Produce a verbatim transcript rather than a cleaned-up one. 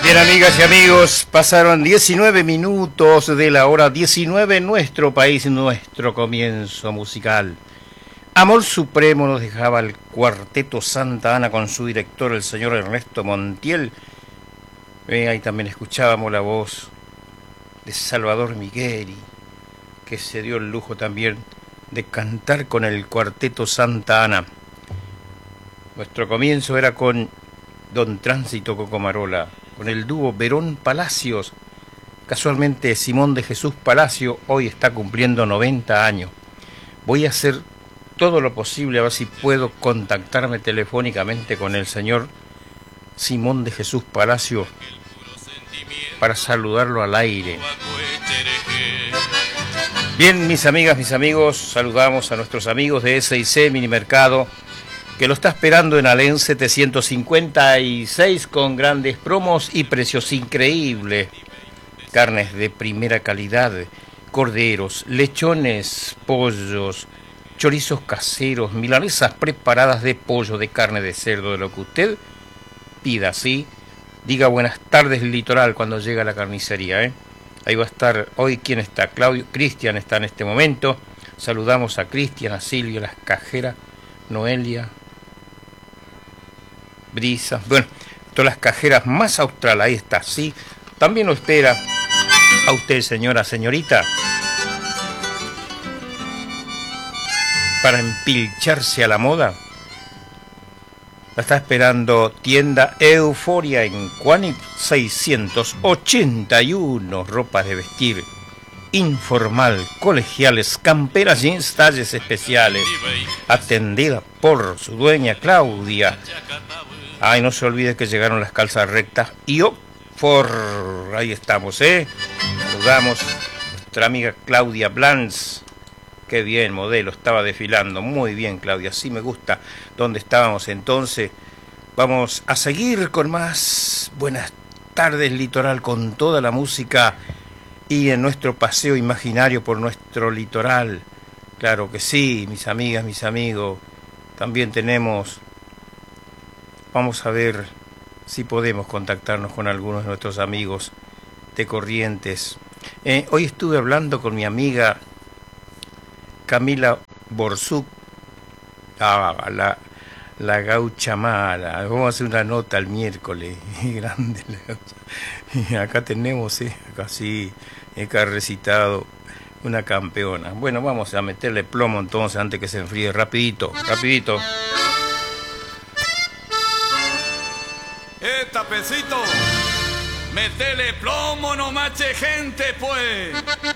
Bien, amigas y amigos, pasaron diecinueve minutos de la hora diecinueve en nuestro país, nuestro comienzo musical. Amor Supremo nos dejaba el Cuarteto Santa Ana con su director, el señor Ernesto Montiel. Eh, ahí también escuchábamos la voz de Salvador Migueli, que se dio el lujo también de cantar con el Cuarteto Santa Ana. Nuestro comienzo era con Don Tránsito Cocomarola, con el dúo Verón Palacios. Casualmente Simón de Jesús Palacio hoy está cumpliendo noventa años. Voy a hacer todo lo posible a ver si puedo contactarme telefónicamente con el señor Simón de Jesús Palacio para saludarlo al aire. Bien, mis amigas, mis amigos, saludamos a nuestros amigos de S y C Minimercado, que lo está esperando en Alén setecientos cincuenta y seis con grandes promos y precios increíbles. Carnes de primera calidad, corderos, lechones, pollos, chorizos caseros, milanesas preparadas de pollo, de carne de cerdo, de lo que usted pida, ¿sí? Diga buenas tardes Litoral cuando llega a la carnicería, ¿eh? Ahí va a estar, hoy, ¿quién está? Claudio, Cristian está en este momento. Saludamos a Cristian, a Silvia, las cajeras, Noelia, Brisa, bueno, todas las cajeras más austral, ahí está, sí. También lo espera a usted, señora, señorita, para empilcharse a la moda. La está esperando Tienda Euforia en Cuanip seiscientos ochenta y uno, ropa de vestir informal, colegiales, camperas, jeans, talles especiales, atendida por su dueña Claudia. Ay, no se olvide que llegaron las calzas rectas y oh, por ahí estamos, ¿eh? Saludamos a nuestra amiga Claudia Blans. Qué bien, modelo, estaba desfilando. Muy bien, Claudia, sí me gusta. ¿Dónde estábamos entonces? Vamos a seguir con más Buenas tardes Litoral, con toda la música y en nuestro paseo imaginario por nuestro litoral. Claro que sí, mis amigas, mis amigos. También tenemos... Vamos a ver si podemos contactarnos con algunos de nuestros amigos de Corrientes. Eh, hoy estuve hablando con mi amiga Camila Borzuk, ah, la, la gaucha mala. Vamos a hacer una nota el miércoles. Grande la gaucha. Y acá tenemos, eh, acá sí, acá ha recitado una campeona. Bueno, vamos a meterle plomo entonces antes que se enfríe. Rapidito, rapidito. Eh, tapecito, metele plomo, no mache gente, pues.